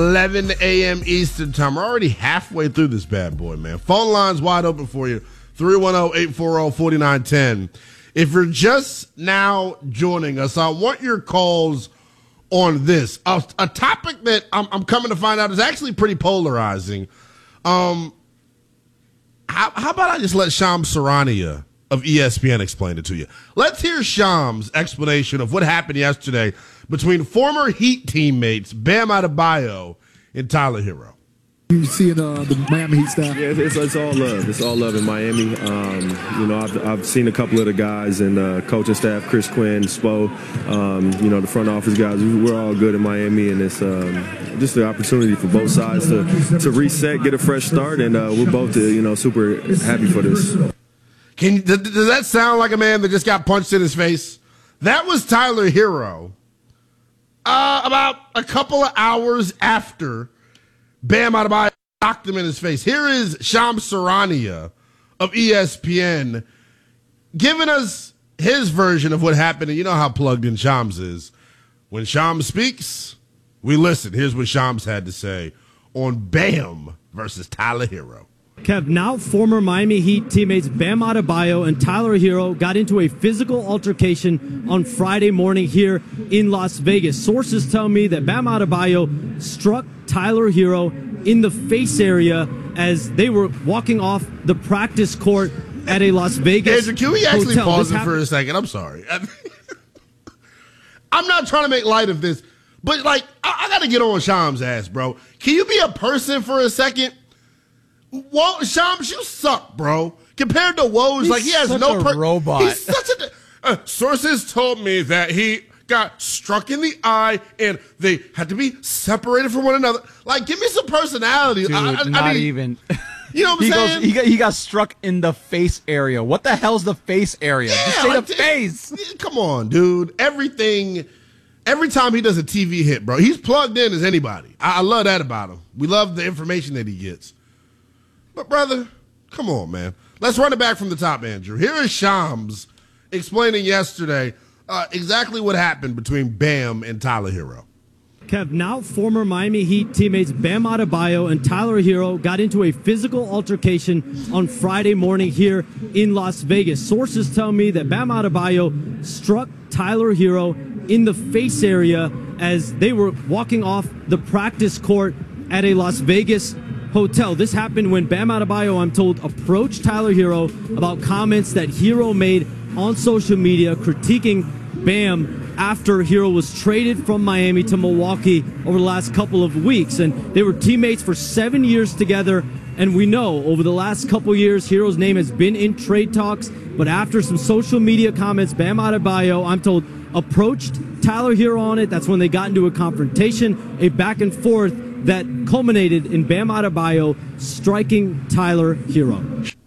11 a.m. Eastern time. We're already halfway through this bad boy, man. Phone lines wide open for you. 310-840-4910. If you're just now joining us, I want your calls on this. A topic that I'm coming to find out is actually pretty polarizing. How about I just let Shams Charania of ESPN explain it to you? Let's hear Shams' explanation of what happened yesterday between former Heat teammates Bam Adebayo and Tyler Herro. You see the Miami Heat staff? Yeah, it's all love. It's all love in Miami. I've seen a couple of the guys and coaching staff, Chris Quinn, Spo, the front office guys. We're all good in Miami, and it's just the opportunity for both sides to reset, get a fresh start, and we're both super happy for this. Does that sound like a man that just got punched in his face? That was Tyler Herro. About a couple of hours after Bam Adebayo knocked him in his face. Here is Shams Charania of ESPN giving us his version of what happened. And you know how plugged in Shams is. When Shams speaks, we listen. Here's what Shams had to say on Bam versus Tyler Herro. Kev, now former Miami Heat teammates Bam Adebayo and Tyler Herro got into a physical altercation on Friday morning here in Las Vegas. Sources tell me that Bam Adebayo struck Tyler Herro in the face area as they were walking off the practice court at a Las Vegas Andrew, can we actually hotel. pause it for a second? I'm sorry. I'm not trying to make light of this, but I got to get on Shams' ass, bro. Can you be a person for a second? Whoa, Shams, you suck, bro. Compared to Woj, he has no robot. He's such a sources told me that he got struck in the eye and they had to be separated from one another. Give me some personality. Dude, not even. You know what I'm saying? He got struck in the face area. What the hell's the face area? Yeah, just say the face. Come on, dude. Every time he does a TV hit, bro, he's plugged in as anybody. I love that about him. We love the information that he gets. But, brother, come on, man. Let's run it back from the top, Andrew. Here is Shams explaining yesterday exactly what happened between Bam and Tyler Herro. Kev, now former Miami Heat teammates Bam Adebayo and Tyler Herro got into a physical altercation on Friday morning here in Las Vegas. Sources tell me that Bam Adebayo struck Tyler Herro in the face area as they were walking off the practice court at a Las Vegas hotel. This happened when Bam Adebayo, I'm told, approached Tyler Herro about comments that Herro made on social media critiquing Bam after Herro was traded from Miami to Milwaukee over the last couple of weeks. And they were teammates for 7 years together. And we know over the last couple years, Herro's name has been in trade talks. But after some social media comments, Bam Adebayo, I'm told, approached Tyler Herro on it. That's when they got into a confrontation, a back and forth that culminated in Bam Adebayo striking Tyler Herro.